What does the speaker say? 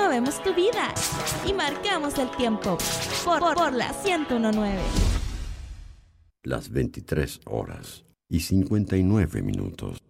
movemos tu vida y marcamos el tiempo por la 101.9. Las 23 horas y 59 minutos.